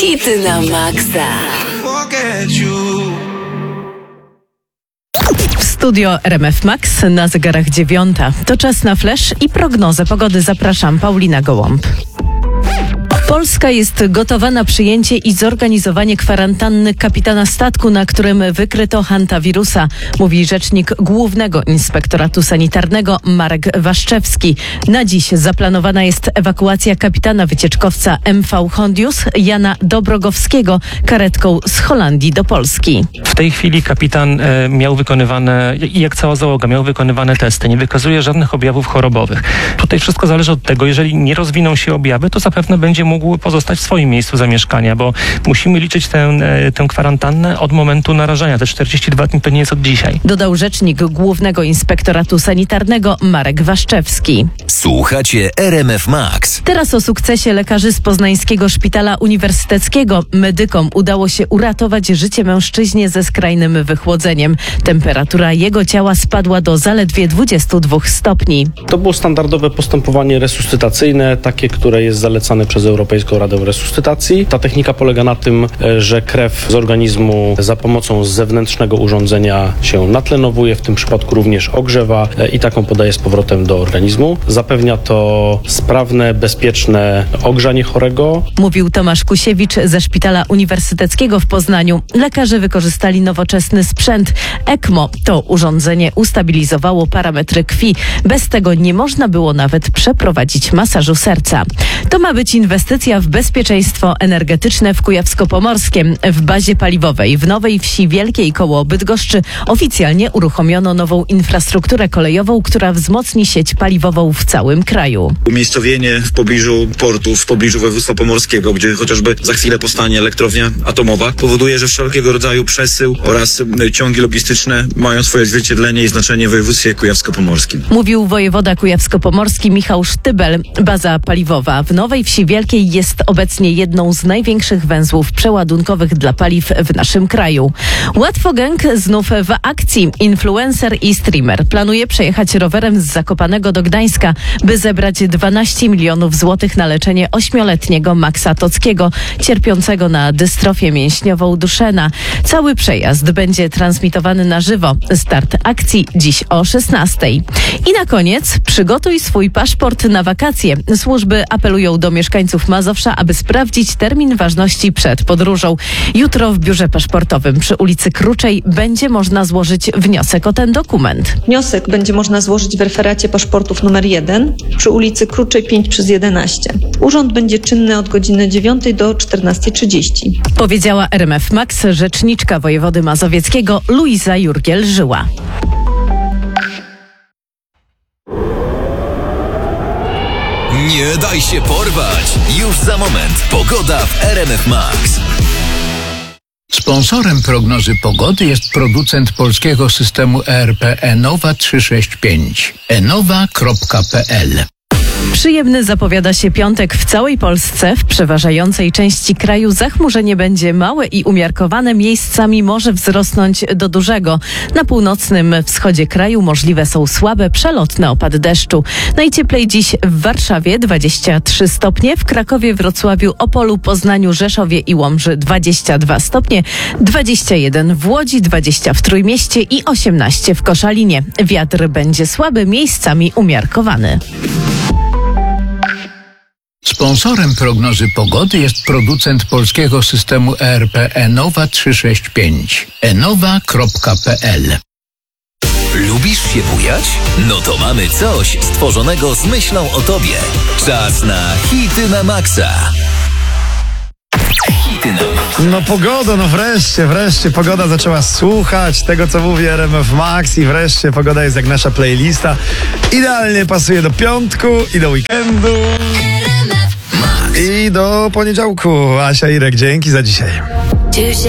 Hity na maksa. W studio RMF Max na zegarach 9. To czas na flash i prognozę pogody. Zapraszam, Paulina Gołąb. Polska jest gotowa na przyjęcie i zorganizowanie kwarantanny kapitana statku, na którym wykryto hantawirusa, mówi rzecznik Głównego Inspektoratu Sanitarnego Marek Waszczewski. Na dziś zaplanowana jest ewakuacja kapitana wycieczkowca MV Hondius Jana Dobrogowskiego karetką z Holandii do Polski. W tej chwili kapitan miał wykonywane, jak cała załoga, miał wykonywane testy. Nie wykazuje żadnych objawów chorobowych. Tutaj wszystko zależy od tego, jeżeli nie rozwiną się objawy, to zapewne będzie mógł pozostać w swoim miejscu zamieszkania, bo musimy liczyć tę kwarantannę od momentu narażenia. Te 42 dni to nie jest od dzisiaj. Dodał rzecznik Głównego Inspektoratu Sanitarnego Marek Waszczewski. Słuchacie RMF Max. Teraz o sukcesie lekarzy z poznańskiego szpitala uniwersyteckiego. Medykom udało się uratować życie mężczyźnie ze skrajnym wychłodzeniem. Temperatura jego ciała spadła do zaledwie 22 stopni. To było standardowe postępowanie resuscytacyjne, takie, które jest zalecane przez Europejską Radę Resuscytacji. Ta technika polega na tym, że krew z organizmu za pomocą zewnętrznego urządzenia się natlenowuje, w tym przypadku również ogrzewa i taką podaje z powrotem do organizmu. Zapewnia to sprawne, bezpieczne ogrzanie chorego. Mówił Tomasz Kusiewicz ze Szpitala Uniwersyteckiego w Poznaniu. Lekarze wykorzystali nowoczesny sprzęt. ECMO to urządzenie ustabilizowało parametry krwi. Bez tego nie można było nawet przeprowadzić masażu serca. To ma być inwestycja w bezpieczeństwo energetyczne w Kujawsko-Pomorskiem. W bazie paliwowej w Nowej Wsi Wielkiej koło Bydgoszczy oficjalnie uruchomiono nową infrastrukturę kolejową, która wzmocni sieć paliwową w całym kraju. Umiejscowienie w pobliżu portów, w pobliżu województwa pomorskiego, gdzie chociażby za chwilę powstanie elektrownia atomowa, powoduje, że wszelkiego rodzaju przesył oraz ciągi logistyczne mają swoje odzwierciedlenie i znaczenie w województwie kujawsko-pomorskim. Mówił wojewoda kujawsko-pomorski Michał Sztybel. Baza paliwowa w Nowej Wsi Wielkiej jest obecnie jedną z największych węzłów przeładunkowych dla paliw w naszym kraju. Łatwogang znów w akcji. Influencer i streamer planuje przejechać rowerem z Zakopanego do Gdańska, by zebrać 12 milionów złotych na leczenie 8-letniego Maxa Tockiego, cierpiącego na dystrofię mięśniową Duchenne. Cały przejazd będzie transmitowany na żywo. Start akcji dziś o 16:00. I na koniec przygotuj swój paszport na wakacje. Służby apelują do mieszkańców Mazowsza, aby sprawdzić termin ważności przed podróżą. Jutro w biurze paszportowym przy ulicy Kruczej będzie można złożyć wniosek o ten dokument. Wniosek będzie można złożyć w referacie paszportów numer 1 przy ulicy Kruczej 5/11. Urząd będzie czynny od godziny 9 do 14:30. Powiedziała RMF Max rzeczniczka wojewody mazowieckiego Luiza Jurgiel-Żyła. Nie daj się porwać. Już za moment pogoda w RMF Max. Sponsorem prognozy pogody jest producent polskiego systemu ERP Enowa 365. enowa.pl. Przyjemny zapowiada się piątek w całej Polsce. W przeważającej części kraju zachmurzenie będzie małe i umiarkowane. Miejscami może wzrosnąć do dużego. Na północnym wschodzie kraju możliwe są słabe, przelotne opady deszczu. Najcieplej dziś w Warszawie 23 stopnie, w Krakowie, Wrocławiu, Opolu, Poznaniu, Rzeszowie i Łomży 22 stopnie, 21 w Łodzi, 20 w Trójmieście i 18 w Koszalinie. Wiatr będzie słaby, miejscami umiarkowany. Sponsorem prognozy pogody jest producent polskiego systemu ERP Enowa 365. enowa.pl. Lubisz się bujać? No to mamy coś stworzonego z myślą o tobie. Czas na hity na maksa. Hity na maksa. No pogoda, no wreszcie pogoda zaczęła słuchać tego, co mówi RMF Max i wreszcie pogoda jest jak nasza playlista. Idealnie pasuje do piątku i do weekendu i do poniedziałku. Asia, Irek, dzięki za dzisiaj.